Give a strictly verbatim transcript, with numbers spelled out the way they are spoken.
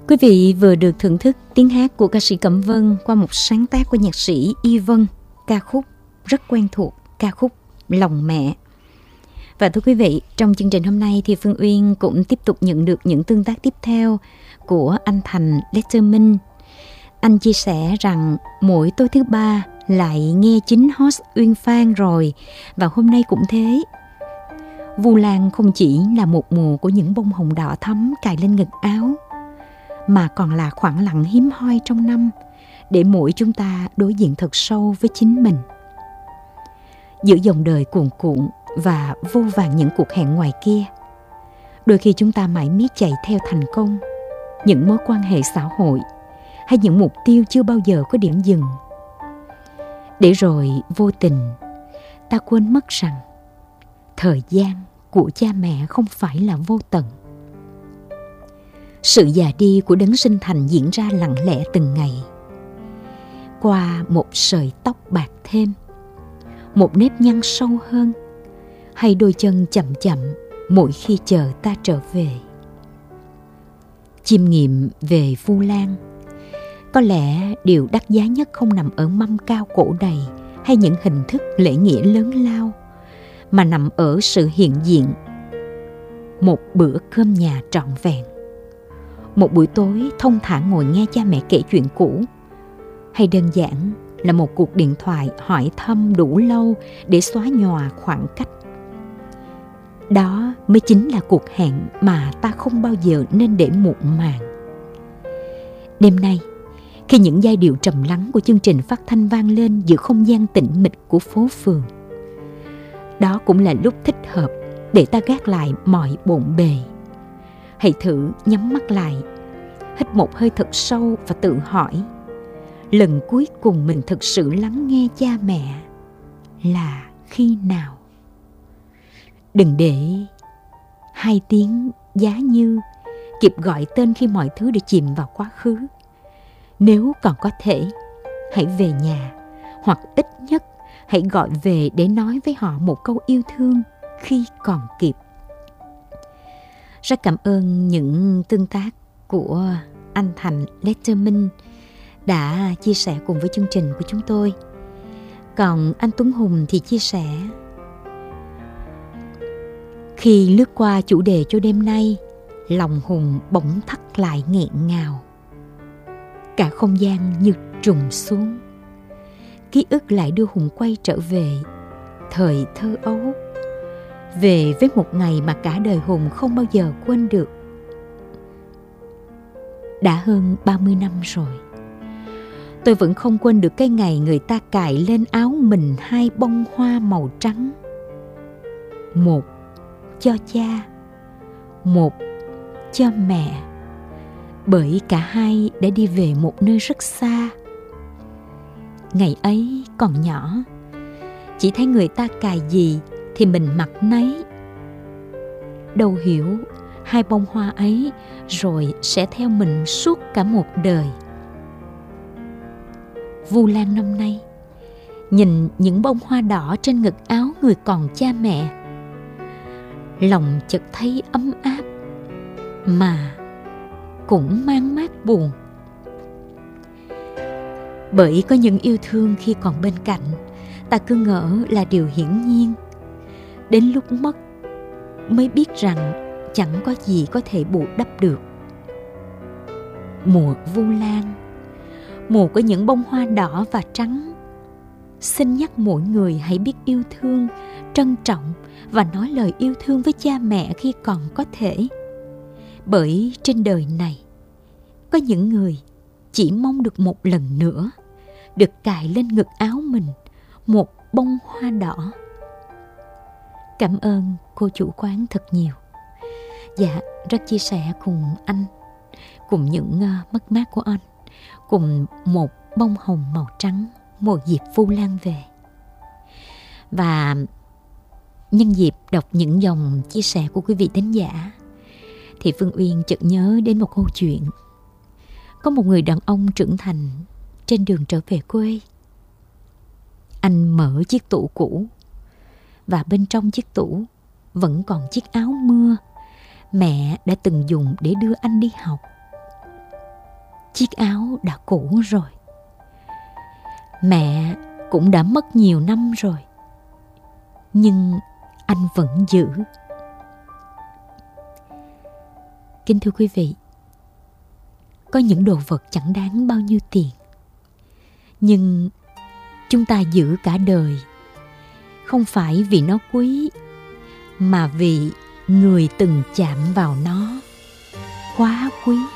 Quý vị vừa được thưởng thức tiếng hát của ca sĩ Cẩm Vân qua một sáng tác của nhạc sĩ Y Vân, ca khúc rất quen thuộc, ca khúc Lòng Mẹ. Và thưa quý vị, trong chương trình hôm nay thì Phương Uyên cũng tiếp tục nhận được những tương tác tiếp theo của anh Thành Letterman. Anh chia sẻ rằng mỗi tối thứ ba lại nghe chính host Uyên Phan rồi, và hôm nay cũng thế. Vu Lan không chỉ là một mùa của những bông hồng đỏ thắm cài lên ngực áo, mà còn là khoảng lặng hiếm hoi trong năm để mỗi chúng ta đối diện thật sâu với chính mình. Giữa dòng đời cuồn cuộn và vô vàn những cuộc hẹn ngoài kia, đôi khi chúng ta mãi miết chạy theo thành công, những mối quan hệ xã hội hay những mục tiêu chưa bao giờ có điểm dừng. Để rồi vô tình ta quên mất rằng thời gian của cha mẹ không phải là vô tận. Sự già đi của đấng sinh thành diễn ra lặng lẽ từng ngày, qua một sợi tóc bạc thêm, một nếp nhăn sâu hơn, hay đôi chân chậm chậm mỗi khi chờ ta trở về. Chiêm nghiệm về Vu Lan, có lẽ điều đắt giá nhất không nằm ở mâm cao cổ đầy hay những hình thức lễ nghĩa lớn lao, mà nằm ở sự hiện diện một bữa cơm nhà trọn vẹn, một buổi tối thông thả ngồi nghe cha mẹ kể chuyện cũ, hay đơn giản là một cuộc điện thoại hỏi thăm đủ lâu để xóa nhòa khoảng cách. Đó mới chính là cuộc hẹn mà ta không bao giờ nên để muộn màng. Đêm nay, khi những giai điệu trầm lắng của chương trình phát thanh vang lên giữa không gian tĩnh mịch của phố phường, đó cũng là lúc thích hợp để ta gác lại mọi bộn bề. Hãy thử nhắm mắt lại, hít một hơi thật sâu và tự hỏi, lần cuối cùng mình thực sự lắng nghe cha mẹ là khi nào? Đừng để hai tiếng giá như kịp gọi tên khi mọi thứ đã chìm vào quá khứ. Nếu còn có thể, hãy về nhà, hoặc ít nhất hãy gọi về để nói với họ một câu yêu thương khi còn kịp. Rất cảm ơn những tương tác của anh Thành Letterman đã chia sẻ cùng với chương trình của chúng tôi. Còn anh Tuấn Hùng thì chia sẻ: khi lướt qua chủ đề cho đêm nay, lòng Hùng bỗng thắt lại nghẹn ngào. Cả không gian như trùng xuống. Ký ức lại đưa Hùng quay trở về thời thơ ấu, về với một ngày mà cả đời Hùng không bao giờ quên được. Đã hơn ba mươi năm rồi, tôi vẫn không quên được cái ngày người ta cài lên áo mình hai bông hoa màu trắng. Một cho cha, một cho mẹ, bởi cả hai đã đi về một nơi rất xa. Ngày ấy còn nhỏ, chỉ thấy người ta cài gì thì mình mặc nấy. Đâu hiểu hai bông hoa ấy rồi sẽ theo mình suốt cả một đời. Vu Lan năm nay nhìn những bông hoa đỏ trên ngực áo người còn cha mẹ, lòng chợt thấy ấm áp mà cũng mang mát buồn. Bởi có những yêu thương khi còn bên cạnh, ta cứ ngỡ là điều hiển nhiên. Đến lúc mất mới biết rằng chẳng có gì có thể bù đắp được. Mùa Vu Lan, mùa của những bông hoa đỏ và trắng, xin nhắc mỗi người hãy biết yêu thương, trân trọng và nói lời yêu thương với cha mẹ khi còn có thể. Bởi trên đời này, có những người chỉ mong được một lần nữa được cài lên ngực áo mình một bông hoa đỏ. Cảm ơn cô chủ quán thật nhiều. Dạ, rất chia sẻ cùng anh, cùng những uh, mất mát của anh, cùng một bông hồng màu trắng, một dịp Vu Lan về. Và nhân dịp đọc những dòng chia sẻ của quý vị thính giả, thì Phương Uyên chợt nhớ đến một câu chuyện. Có một người đàn ông trưởng thành trên đường trở về quê. Anh mở chiếc tủ cũ, và bên trong chiếc tủ vẫn còn chiếc áo mưa mẹ đã từng dùng để đưa anh đi học. chiếc áo đã cũ rồi. Mẹ cũng đã mất nhiều năm rồi, nhưng anh vẫn giữ. Kính thưa quý vị, có những đồ vật chẳng đáng bao nhiêu tiền, nhưng chúng ta giữ cả đời, không phải vì nó quý, mà vì người từng chạm vào nó quá quý.